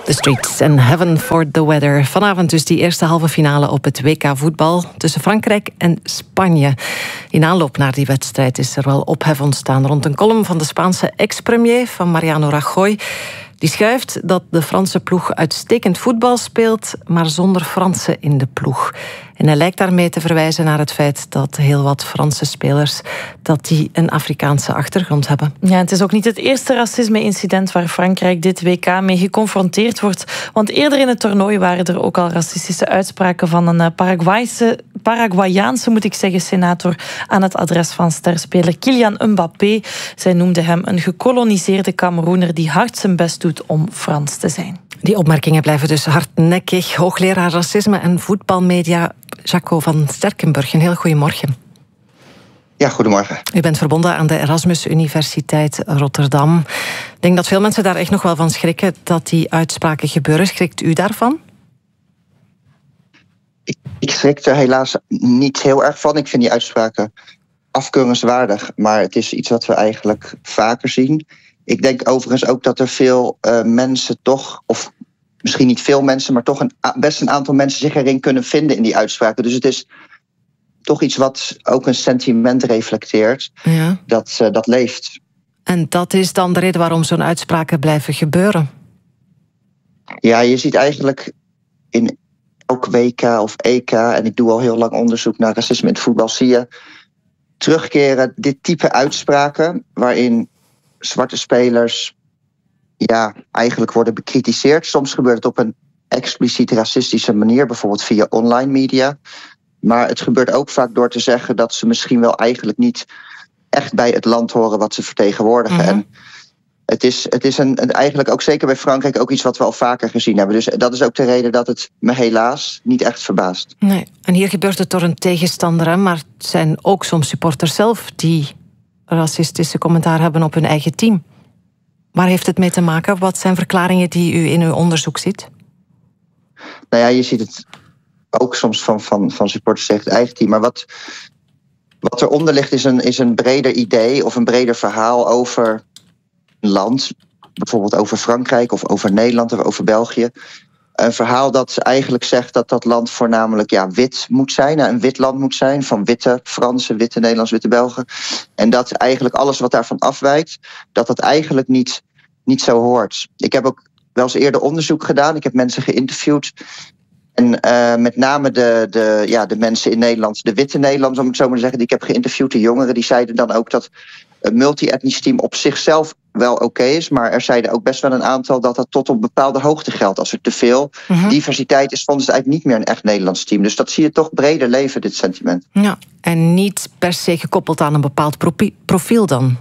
The Streets and Heaven for the Weather. Vanavond dus die eerste halve finale op het WK voetbal tussen Frankrijk en Spanje. In aanloop naar die wedstrijd is er wel ophef ontstaan rond een column van de Spaanse ex-premier van Mariano Rajoy. Die schrijft dat de Franse ploeg uitstekend voetbal speelt, maar zonder Fransen in de ploeg. En hij lijkt daarmee te verwijzen naar het feit dat heel wat Franse spelers die een Afrikaanse achtergrond hebben. Ja, het is ook niet het eerste racisme-incident waar Frankrijk dit WK mee geconfronteerd wordt. Want eerder in het toernooi waren er ook al racistische uitspraken van een Paraguayaanse, senator aan het adres van sterspeler Kylian Mbappé. Zij noemde hem een gekoloniseerde Kameroener die hard zijn best doet om Frans te zijn. Die opmerkingen blijven dus hardnekkig. Hoogleraar racisme en voetbalmedia Jaco van Sterkenburg. Een heel goedemorgen. Ja, goedemorgen. U bent verbonden aan de Erasmus Universiteit Rotterdam. Ik denk dat veel mensen daar echt nog wel van schrikken dat die uitspraken gebeuren. Schrikt u daarvan? Ik schrik er helaas niet heel erg van. Ik vind die uitspraken afkeurenswaardig, maar het is iets wat we eigenlijk vaker zien. Ik denk overigens ook dat er veel mensen toch, of misschien niet veel mensen, maar toch best een aantal mensen zich erin kunnen vinden in die uitspraken. Dus het is toch iets wat ook een sentiment reflecteert, ja, dat leeft. En dat is dan de reden waarom zo'n uitspraken blijven gebeuren? Ja, je ziet eigenlijk in elk WK of EK, en ik doe al heel lang onderzoek naar racisme in het voetbal, zie je terugkeren dit type uitspraken waarin zwarte spelers eigenlijk worden bekritiseerd. Soms gebeurt het op een expliciet racistische manier, bijvoorbeeld via online media. Maar het gebeurt ook vaak door te zeggen dat ze misschien wel eigenlijk niet echt bij het land horen wat ze vertegenwoordigen. Mm-hmm. En het is eigenlijk ook zeker bij Frankrijk ook iets wat we al vaker gezien hebben. Dus dat is ook de reden dat het me helaas niet echt verbaast. Nee, en hier gebeurt het door een tegenstander, hè? Maar het zijn ook soms supporters zelf die racistische commentaar hebben op hun eigen team. Waar heeft het mee te maken? Wat zijn verklaringen die u in uw onderzoek ziet? Nou ja, je ziet het ook soms van supporters tegen het eigen team. Maar wat eronder ligt is een breder idee of een breder verhaal over een land. Bijvoorbeeld over Frankrijk of over Nederland of over België. Een verhaal dat eigenlijk zegt dat dat land voornamelijk wit moet zijn. Een wit land moet zijn. Van witte Fransen, witte Nederlanders, witte Belgen. En dat eigenlijk alles wat daarvan afwijkt, dat eigenlijk niet zo hoort. Ik heb ook wel eens eerder onderzoek gedaan. Ik heb mensen geïnterviewd. En met name de mensen in Nederland, de witte Nederlanders, om het zo maar te zeggen, die ik heb geïnterviewd, de jongeren, die zeiden dan ook dat een multi-etnisch team op zichzelf wel oké is, maar er zeiden ook best wel een aantal dat tot op bepaalde hoogte geldt. Als er te veel diversiteit is, vonden ze het eigenlijk niet meer een echt Nederlands team. Dus dat zie je toch breder leven, dit sentiment. Ja, en niet per se gekoppeld aan een bepaald profiel dan?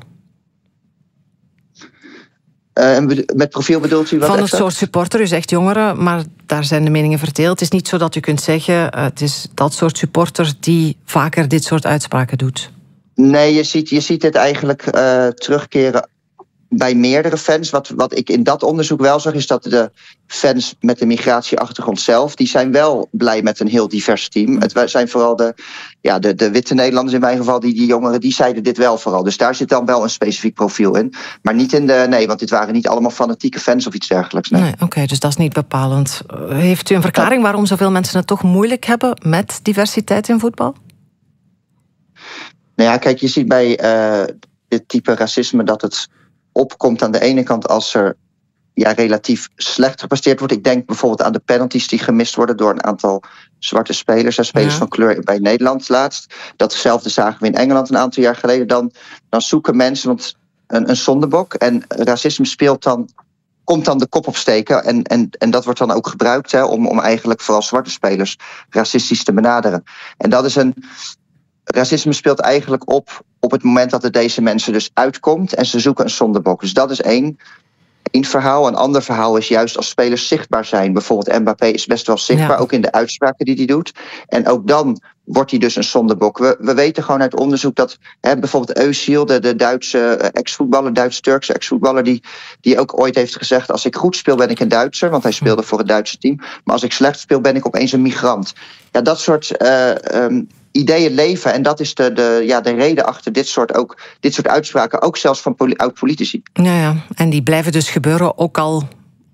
Met profiel bedoelt u wat? Van een soort supporter, u zegt jongeren, maar daar zijn de meningen verdeeld. Het is niet zo dat u kunt zeggen, het is dat soort supporter die vaker dit soort uitspraken doet. Nee, je ziet dit eigenlijk terugkeren bij meerdere fans. Wat ik in dat onderzoek wel zag, is dat de fans met een migratieachtergrond zelf, die zijn wel blij met een heel divers team. Het zijn vooral de witte Nederlanders in mijn geval, die jongeren, die zeiden dit wel vooral. Dus daar zit dan wel een specifiek profiel in. Maar niet want dit waren niet allemaal fanatieke fans of iets dergelijks. Nee, oké, dus dat is niet bepalend. Heeft u een verklaring waarom zoveel mensen het toch moeilijk hebben met diversiteit in voetbal? Nou ja, kijk, je ziet bij dit type racisme dat het opkomt aan de ene kant als er relatief slecht gepresteerd wordt. Ik denk bijvoorbeeld aan de penalties die gemist worden door een aantal zwarte spelers en spelers van kleur bij Nederland laatst. Datzelfde zagen we in Engeland een aantal jaar geleden. Dan zoeken mensen een zondebok en racisme komt dan de kop opsteken en dat wordt dan ook gebruikt om eigenlijk vooral zwarte spelers racistisch te benaderen. En dat is racisme speelt eigenlijk op het moment dat het deze mensen dus uitkomt en ze zoeken een zondebok. Dus dat is één verhaal. Een ander verhaal is juist als spelers zichtbaar zijn. Bijvoorbeeld Mbappé is best wel zichtbaar, ook in de uitspraken die hij doet. En ook dan wordt hij dus een zondebok. We weten gewoon uit onderzoek dat bijvoorbeeld Özil, de Duitse ex-voetballer, Duits-Turkse ex-voetballer, die ook ooit heeft gezegd, als ik goed speel ben ik een Duitser, want hij speelde voor het Duitse team. Maar als ik slecht speel ben ik opeens een migrant. Ja, dat soort ideeën leven. En dat is de reden achter dit soort uitspraken, ook zelfs van oud-politici. Ja, en die blijven dus gebeuren, ook al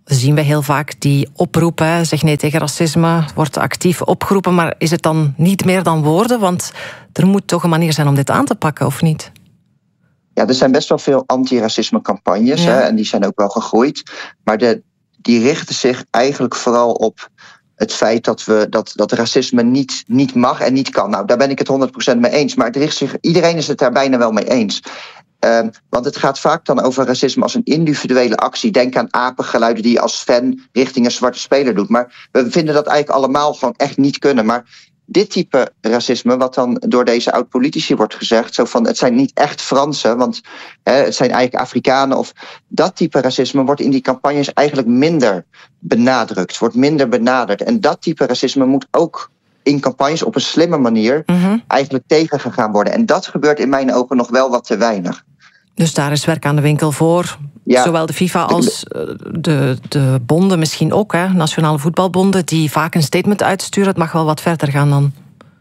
zien we heel vaak die oproepen, zeg nee tegen racisme, wordt actief opgeroepen, maar is het dan niet meer dan woorden? Want er moet toch een manier zijn om dit aan te pakken, of niet? Ja, er zijn best wel veel anti-racisme campagnes, hè, en die zijn ook wel gegroeid. Maar die richten zich eigenlijk vooral op het feit dat racisme niet mag en niet kan. Nou, daar ben ik het 100% mee eens. Maar iedereen is het daar bijna wel mee eens. Want het gaat vaak dan over racisme als een individuele actie. Denk aan apengeluiden die je als fan richting een zwarte speler doet. Maar we vinden dat eigenlijk allemaal gewoon echt niet kunnen. Maar dit type racisme, wat dan door deze oud-politici wordt gezegd, zo van het zijn niet echt Fransen, want het zijn eigenlijk Afrikanen, of dat type racisme wordt in die campagnes eigenlijk minder benadrukt, wordt minder benaderd. En dat type racisme moet ook in campagnes op een slimme manier eigenlijk tegengegaan worden. En dat gebeurt in mijn ogen nog wel wat te weinig. Dus daar is werk aan de winkel voor. Ja, zowel de FIFA als de bonden misschien ook, hè, nationale voetbalbonden, die vaak een statement uitsturen. Het mag wel wat verder gaan dan.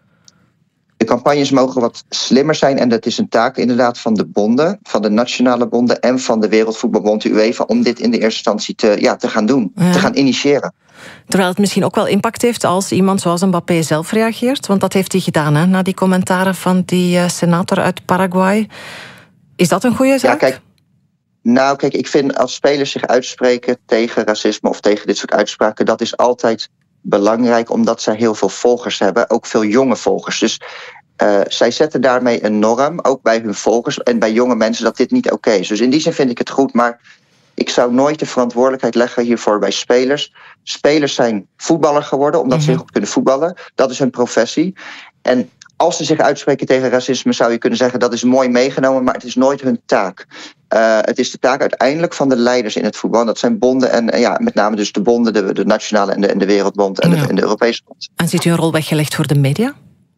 De campagnes mogen wat slimmer zijn en dat is een taak inderdaad van de bonden, van de nationale bonden en van de Wereldvoetbalbond, de UEFA, om dit in de eerste instantie te gaan doen, te gaan initiëren. Terwijl het misschien ook wel impact heeft als iemand zoals Mbappé zelf reageert, want dat heeft hij gedaan, hè, na die commentaren van die senator uit Paraguay. Is dat een goede zaak? Ja, kijk, ik vind als spelers zich uitspreken tegen racisme of tegen dit soort uitspraken, dat is altijd belangrijk, omdat zij heel veel volgers hebben, ook veel jonge volgers. Dus zij zetten daarmee een norm, ook bij hun volgers en bij jonge mensen, dat dit niet oké is. Dus in die zin vind ik het goed, maar ik zou nooit de verantwoordelijkheid leggen hiervoor bij spelers. Spelers zijn voetballer geworden, omdat ze heel goed kunnen voetballen. Dat is hun professie. En als ze zich uitspreken tegen racisme, zou je kunnen zeggen dat is mooi meegenomen, maar het is nooit hun taak. Het is de taak uiteindelijk van de leiders in het voetbal. Dat zijn bonden en met name dus de bonden, de nationale en de Wereldbond en de Europese bond. En ziet u een rol weggelegd voor de media?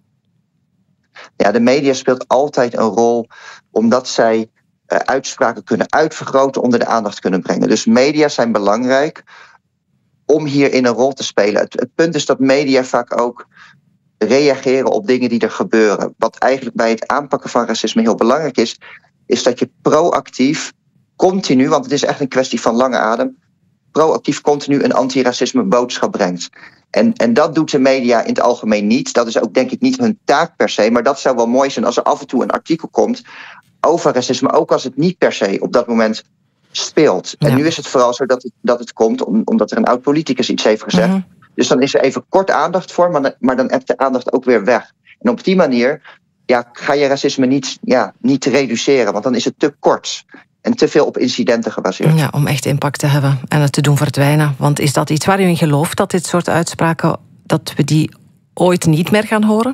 Ja, de media speelt altijd een rol omdat zij uitspraken kunnen uitvergroten, onder de aandacht kunnen brengen. Dus media zijn belangrijk om hierin een rol te spelen. Het punt is dat media vaak ook reageren op dingen die er gebeuren. Wat eigenlijk bij het aanpakken van racisme heel belangrijk is dat je proactief, continu, want het is echt een kwestie van lange adem, proactief continu een antiracisme boodschap brengt. En dat doet de media in het algemeen niet. Dat is ook denk ik niet hun taak per se, maar dat zou wel mooi zijn als er af en toe een artikel komt over racisme, ook als het niet per se op dat moment speelt. En nu is het vooral zo dat het komt omdat er een oud-politicus iets heeft gezegd. Dus dan is er even kort aandacht voor, maar dan hebt de aandacht ook weer weg. En op die manier ga je racisme niet reduceren, want dan is het te kort en te veel op incidenten gebaseerd. Ja, om echt impact te hebben en het te doen verdwijnen. Want is dat iets waar u in gelooft, dat dit soort uitspraken, dat we die ooit niet meer gaan horen?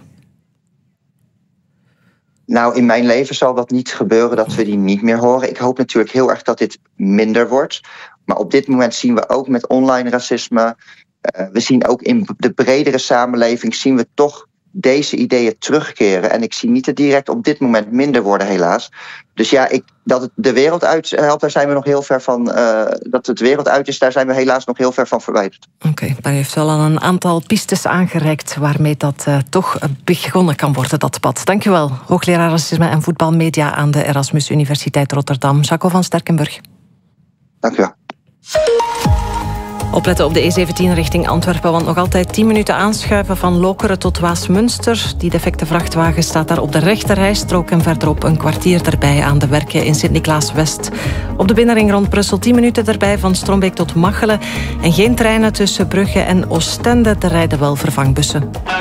Nou, in mijn leven zal dat niet gebeuren, dat we die niet meer horen. Ik hoop natuurlijk heel erg dat dit minder wordt. Maar op dit moment zien we ook met online racisme, we zien ook in de bredere samenleving, zien we toch deze ideeën terugkeren. En ik zie niet dat direct op dit moment minder worden, helaas. Dus dat het de wereld uit helpt, daar zijn we nog heel ver van. Dat het wereld uit is, daar zijn we helaas nog heel ver van verwijderd. Oké, maar u heeft wel al een aantal pistes aangereikt waarmee dat toch begonnen kan worden, dat pad. Dank u wel, hoogleraar racisme en voetbalmedia aan de Erasmus Universiteit Rotterdam, Jaco van Sterkenburg. Dank u wel. Opletten op de E17 richting Antwerpen, want nog altijd 10 minuten aanschuiven van Lokeren tot Waasmunster. Die defecte vrachtwagen staat daar op de rechterrijstrook en verderop een kwartier erbij aan de werken in Sint-Niklaas-West. Op de binnenring rond Brussel 10 minuten erbij van Strombeek tot Machelen. En geen treinen tussen Brugge en Oostende, er rijden wel vervangbussen.